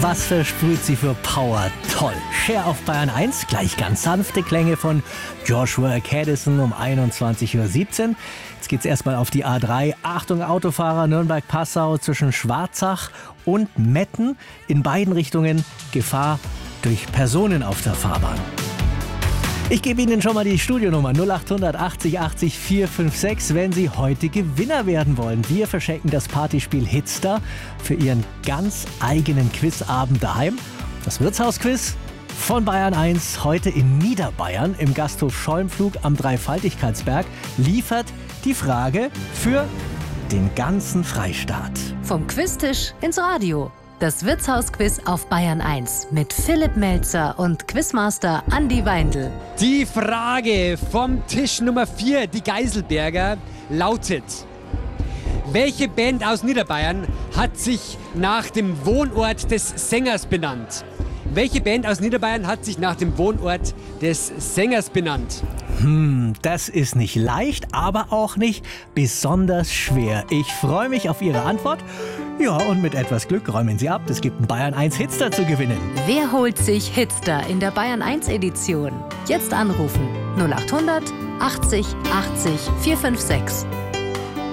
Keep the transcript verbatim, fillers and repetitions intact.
Was versprüht sie für Power? Toll. Cher auf Bayern eins, gleich ganz sanfte Klänge von Joshua Caddison um einundzwanzig Uhr siebzehn. Jetzt geht's erstmal auf die A drei. Achtung Autofahrer, Nürnberg-Passau zwischen Schwarzach und Metten. In beiden Richtungen Gefahr durch Personen auf der Fahrbahn. Ich gebe Ihnen schon mal die Studionummer null acht achtzig achtzig vier fünf sechs, wenn Sie heute Gewinner werden wollen. Wir verschenken das Partyspiel Hitstar für Ihren ganz eigenen Quizabend daheim. Das Wirtshausquiz von Bayern eins heute in Niederbayern im Gasthof Schollmflug am Dreifaltigkeitsberg liefert die Frage für den ganzen Freistaat. Vom Quiztisch ins Radio. Das Wirtshausquiz auf Bayern eins mit Philipp Melzer und Quizmaster Andi Weindl. Die Frage vom Tisch Nummer vier, die Geiselberger, lautet: Welche Band aus Niederbayern hat sich nach dem Wohnort des Sängers benannt? Welche Band aus Niederbayern hat sich nach dem Wohnort des Sängers benannt? Hm, das ist nicht leicht, aber auch nicht besonders schwer. Ich freue mich auf Ihre Antwort. Ja, und mit etwas Glück räumen Sie ab. Es gibt einen Bayern eins Hitstar zu gewinnen. Wer holt sich Hitstar in der Bayern eins Edition? Jetzt anrufen null acht achtzig achtzig vier fünf sechs.